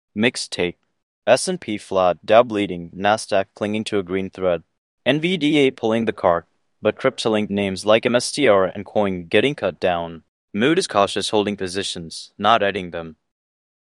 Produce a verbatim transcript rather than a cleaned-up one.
Mixed take. S and P flat, Dow bleeding, Nasdaq clinging to a green thread. N V D A pulling the cart, but crypto-linked names like M S T R and Coin getting cut down. Mood is cautious, holding positions, not editing them.